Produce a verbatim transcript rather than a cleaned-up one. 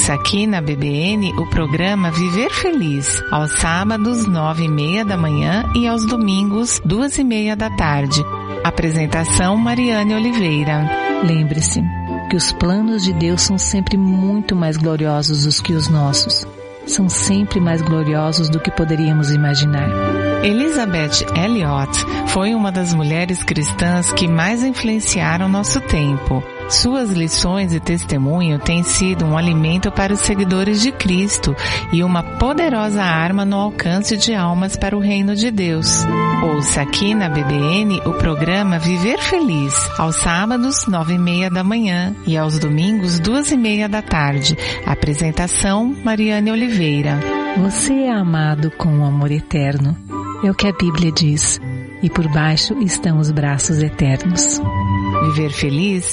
Ouça aqui na B B N o programa Viver Feliz, aos sábados, nove e meia da manhã e aos domingos, duas e meia da tarde. Apresentação Mariane Oliveira. Lembre-se que os planos de Deus são sempre muito mais gloriosos do que os nossos. São sempre mais gloriosos do que poderíamos imaginar. Elizabeth Elliot foi uma das mulheres cristãs que mais influenciaram nosso tempo. Suas lições e testemunho têm sido um alimento para os seguidores de Cristo e uma poderosa arma no alcance de almas para o reino de Deus. Ouça aqui na B B N o programa Viver Feliz, aos sábados, nove e meia da manhã e aos domingos, duas e meia da tarde. Apresentação Mariane Oliveira. Você é amado com um amor eterno. É o que a Bíblia diz. E por baixo estão os braços eternos. Viver Feliz